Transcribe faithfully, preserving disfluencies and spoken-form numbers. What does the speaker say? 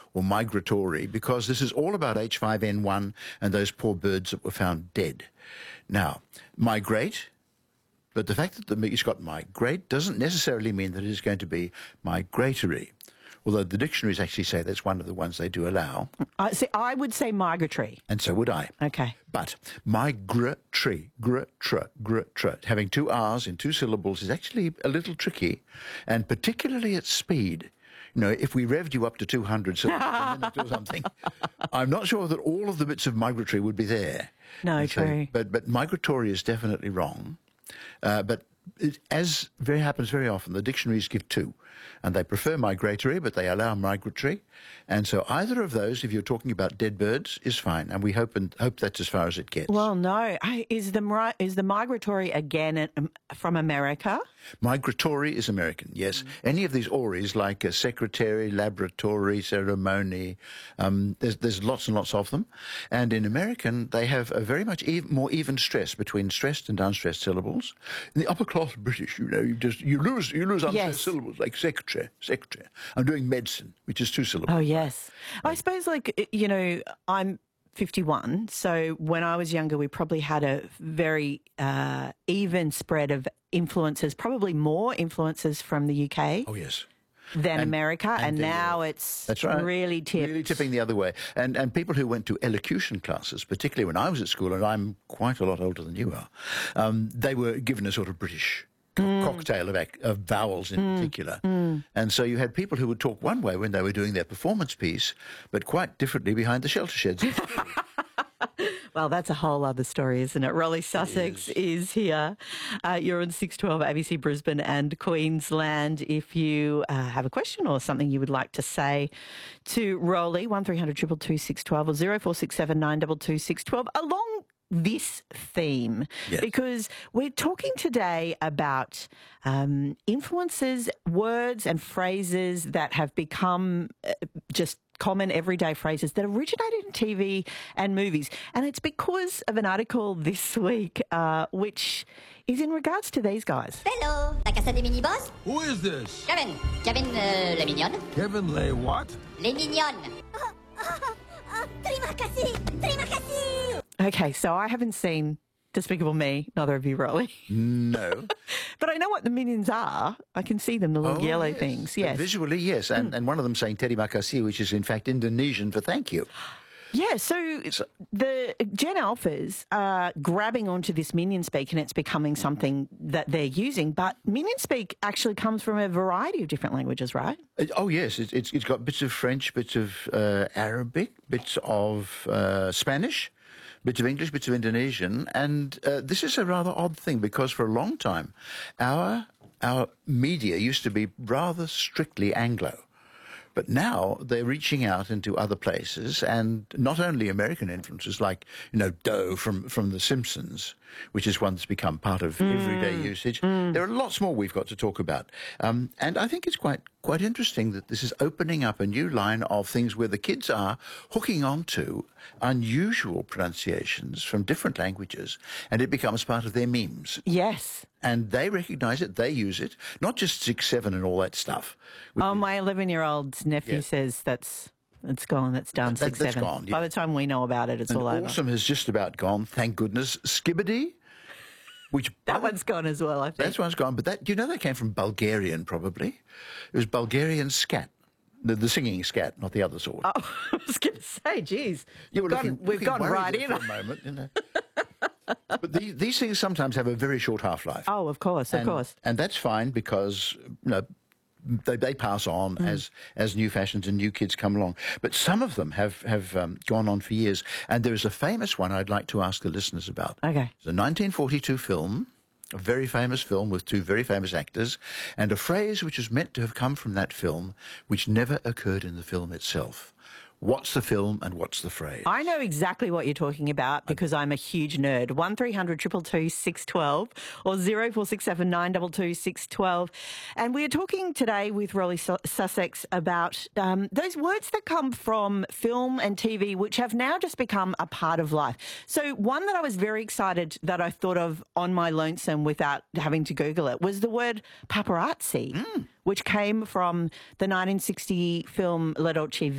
or migratory, because this is all about H five N one and those poor birds that were found dead. Now, migrate, but the fact that the meat's got migrate doesn't necessarily mean that it is going to be migratory, although the dictionaries actually say that's one of the ones they do allow. I see, I would say migratory. And so would I. Okay. But migratory, gr-tra, gr-tra, having two R's in two syllables is actually a little tricky, and particularly at speed. You know, if we revved you up to two hundred syllables a minute or something, I'm not sure that all of the bits of migratory would be there. No, so, true. But, but migratory is definitely wrong. Uh, but it, as very happens very often, the dictionaries give two, and they prefer migratory, but they allow migratory. And so either of those, if you're talking about dead birds, is fine, and we hope and hope that's as far as it gets. Well, no. Is the mi- is the migratory again um, from America? Migratory is American, yes. Mm. Any of these ories, like a secretary, laboratory, ceremony, um, there's, there's lots and lots of them. And in American, they have a very much ev- more even stress between stressed and unstressed syllables. In the upper class British, you know, you just you lose you lose unstressed Yes. syllables, like secretary, secretary. I'm doing medicine, which is two syllables. Oh, yes. I suppose, like, you know, I'm fifty-one, so when I was younger, we probably had a very uh, even spread of influences, probably more influences from the U K. Oh, yes. Than And- America, and, and the, now uh, it's That's right. really tipped. Really tipping the other way. And and people who went to elocution classes, particularly when I was at school, and I'm quite a lot older than you are, um, they were given a sort of British co- Mm. cocktail of, ac- of vowels in Mm. particular. Mm. And so you had people who would talk one way when they were doing their performance piece, but quite differently behind the shelter sheds. Well, that's a whole other story, isn't it? Rolly Sussex is. is here. Uh, you're on six twelve A B C Brisbane and Queensland. If you uh, have a question or something you would like to say to Rolly, one three hundred two two two six one two or zero four six seven nine two two six one two along this theme, Yes. because we're talking today about um, influences, words and phrases that have become uh, just common everyday phrases that originated in T V and movies. And it's because of an article this week, uh, which is in regards to these guys. Hello, la casa des mini-boss? Who is this? Kevin. Kevin, uh, les mignonnes? Kevin Lay what? Les mignonnes. Oh, oh, oh, terima kasih, terima kasih. Okay, so I haven't seen Despicable Me, neither of you, Rolly. No. But I know what the minions are. I can see them, the little Oh, yellow yes. things. Uh, Yes. Visually, yes. And, and one of them saying terima kasih, which is in fact Indonesian for thank you. Yeah, so, So- the Gen Alphas are grabbing onto this minion speak, and it's becoming something that they're using. But minion speak actually comes from a variety of different languages, right? Uh, Oh, yes. It, it's, it's got bits of French, bits of uh, Arabic, bits of uh, Spanish, bits of English, bits of Indonesian. And uh, this is a rather odd thing because for a long time, our, our media used to be rather strictly Anglo. But now they're reaching out into other places, and not only American influences like, you know, Doe from, from The Simpsons, which is one that's become part of everyday usage. There are lots more we've got to talk about. Um, and I think it's quite quite interesting that this is opening up a new line of things where the kids are hooking onto unusual pronunciations from different languages, and it becomes part of their memes. Yes. And they recognize it, they use it, not just six, seven and all that stuff. Oh, my eleven-year-old nephew Yeah. says that's it's gone, that's done, That- six, that's seven. gone, yeah. By the time we know about it, it's And all over. awesome has just about gone, thank goodness. Skibbity, which That one's gone as well, I think. That's one's gone, but that you know that came from Bulgarian probably. It was Bulgarian scat, the, the singing scat, not the other sort. Oh, I was going to say, geez, You were we've gone, looking- we've looking gone worried right there in. for a moment. You know. But these, these things sometimes have a very short half-life. Oh, of course, of and, course. and that's fine because you know they, they pass on Mm. as as new fashions and new kids come along. But some of them have have um, gone on for years. And there is a famous one I'd like to ask the listeners about. Okay. It's a nineteen forty-two film, a very famous film with two very famous actors, and a phrase which is meant to have come from that film, which never occurred in the film itself. What's the film and what's the phrase? I know exactly what you're talking about because I'm a huge nerd. One three hundred two two two six one two or zero four six seven nine two two six one two. And we're talking today with Rolly Su- Sussex about um, those words that come from film and T V, which have now just become a part of life. So one that I was very excited that I thought of on my lonesome without having to Google it was the word paparazzi, mm. which came from the nineteen sixty film La Dolce